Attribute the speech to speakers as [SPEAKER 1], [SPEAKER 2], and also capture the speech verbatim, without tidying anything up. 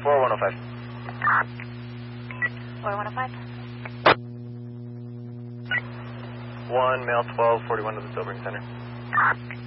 [SPEAKER 1] four one oh five.
[SPEAKER 2] four one oh five.
[SPEAKER 1] one, male twelve, forty-one to the Sobering Center.